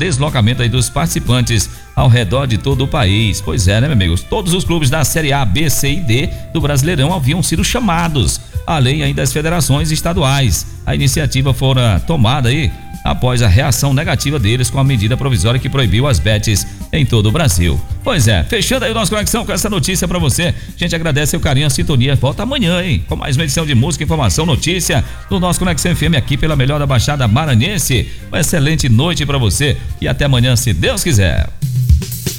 deslocamento aí dos participantes ao redor de todo o país. Pois é, né, meus amigos? Todos os clubes da Série A, B, C e D do Brasileirão haviam sido chamados, além aí das federações estaduais. A iniciativa fora tomada aí após a reação negativa deles com a medida provisória que proibiu as bets em todo o Brasil. Pois é, fechando aí o nosso Conexão com essa notícia pra você. A gente agradece o carinho, a sintonia. Volta amanhã, hein? Com mais uma edição de música, informação, notícia do nosso Conexão FM aqui pela melhor da Baixada Maranhense. Uma excelente noite pra você e até amanhã, se Deus quiser.